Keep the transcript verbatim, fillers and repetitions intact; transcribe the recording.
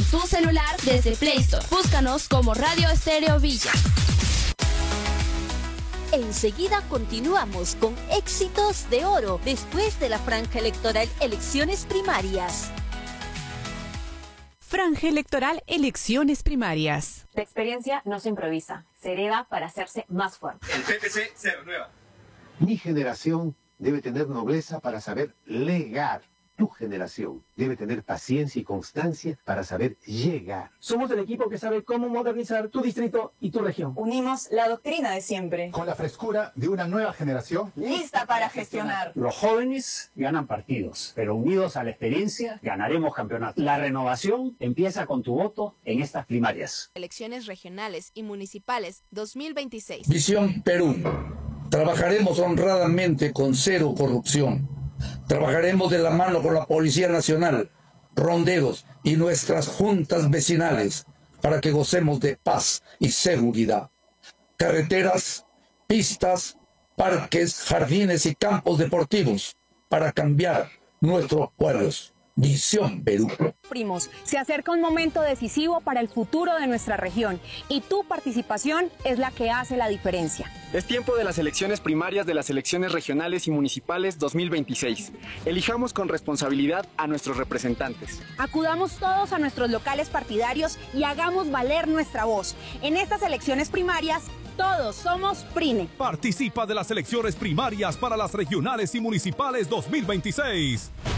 tu celular desde Play Store. Búscanos como Radio Estéreo Villa. Enseguida continuamos con Éxitos de Oro después de la franja electoral Elecciones Primarias. Franja electoral Elecciones Primarias. La experiencia no se improvisa, se hereda para hacerse más fuerte. El P P C se renueva. Mi generación debe tener nobleza para saber legar. Tu generación debe tener paciencia y constancia para saber llegar. Somos el equipo que sabe cómo modernizar tu distrito y tu región. Unimos la doctrina de siempre con la frescura de una nueva generación lista para gestionar. Los jóvenes ganan partidos, pero unidos a la experiencia ganaremos campeonatos. La renovación empieza con tu voto en estas primarias. Elecciones regionales y municipales dos mil veintiséis. Visión Perú. Trabajaremos honradamente con cero corrupción. Trabajaremos de la mano con la Policía Nacional, ronderos y nuestras juntas vecinales para que gocemos de paz y seguridad. Carreteras, pistas, parques, jardines y campos deportivos para cambiar nuestros pueblos. Visión Perú. Primos, se acerca un momento decisivo para el futuro de nuestra región y tu participación es la que hace la diferencia. Es tiempo de las elecciones primarias de las elecciones regionales y municipales dos mil veintiséis. Elijamos con responsabilidad a nuestros representantes. Acudamos todos a nuestros locales partidarios y hagamos valer nuestra voz. En estas elecciones primarias, todos somos PRINE. Participa de las elecciones primarias para las regionales y municipales dos mil veintiséis.